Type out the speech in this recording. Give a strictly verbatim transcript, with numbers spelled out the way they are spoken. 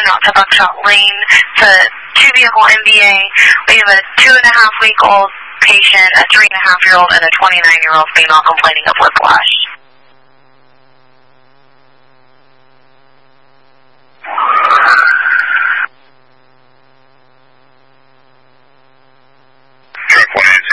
out to Buckshot Lane to two-vehicle M V A. We have a two-and-a-half-week-old patient, a three-and-a-half-year-old, and a twenty-nine-year-old female complaining of whiplash.